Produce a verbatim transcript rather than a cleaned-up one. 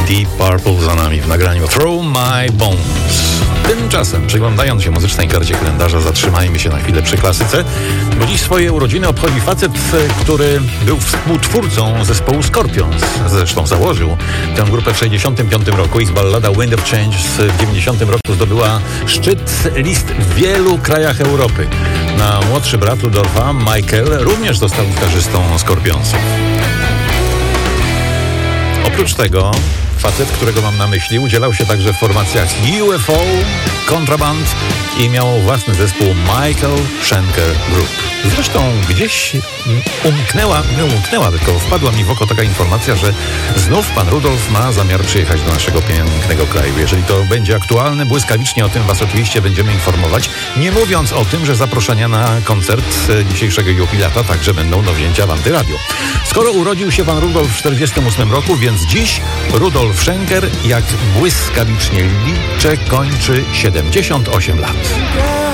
Deep Purple za nami w nagraniu Through My Bones. Tymczasem, przyglądając się muzycznej karcie kalendarza, zatrzymajmy się na chwilę przy klasyce, bo dziś swoje urodziny obchodzi facet, który był współtwórcą zespołu Scorpions. Zresztą założył tę grupę w sześćdziesiątym piątym roku. Ich ballada Wind of Change w dziewięćdziesiątym roku zdobyła szczyt list w wielu krajach Europy. Na młodszy brat Rudolfa, Michael, również został gitarzystą Scorpionsów. Oprócz tego facet, którego mam na myśli, udzielał się także w formacjach U F O, Contraband i miał własny zespół Michael Schenker Group. Zresztą gdzieś umknęła, nie umknęła, tylko wpadła mi w oko taka informacja, że znów pan Rudolf ma zamiar przyjechać do naszego pięknego kraju. Jeżeli to będzie aktualne, błyskawicznie o tym was oczywiście będziemy informować, nie mówiąc o tym, że zaproszenia na koncert dzisiejszego jubilata także będą do wzięcia w Antyradio. Skoro urodził się pan Rudolf w czterdziestym ósmym roku, więc dziś Rudolf Schenker jak błyskawicznie liczę kończy siedemdziesiąt osiem lat.